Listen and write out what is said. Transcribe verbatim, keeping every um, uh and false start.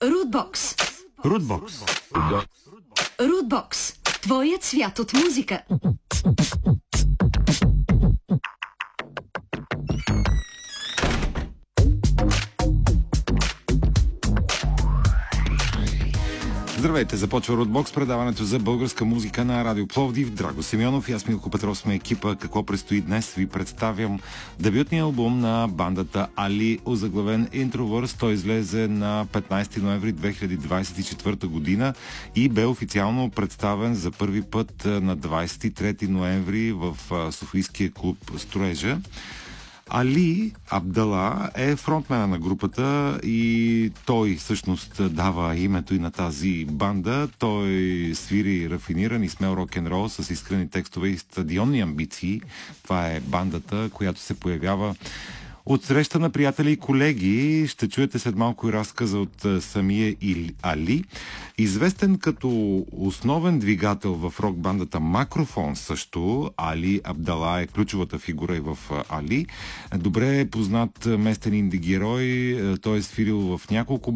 Рудбокс. Рудбокс. Рудбокс. Твоят свят от музика. Здравейте, започва Рудбокс, предаването за българска музика на Радио Пловдив. Драго Симеонов и аз, Милко Петров, сме екипа. Какво предстои днес? Ви представям дебютния албум на бандата Али, озаглавен Introverse. Той излезе на петнайсети ноември две хиляди двайсет и четвърта година и бе официално представен за първи път на двайсет и трети ноември в софийския клуб Строежа. Али Абдала е фронтмена на групата и той всъщност дава името и на тази банда. Той свири рафиниран и смел рок-н-рол с искрени текстове и стадионни амбиции. Това е бандата, която се появява от среща на приятели и колеги. Ще чуете след малко и разказа от самия Али. Известен като основен двигател в рок-бандата Макрофон също, Али Абдала е ключовата фигура и в Али. Добре е познат местен инди герой. Той е свирил в няколко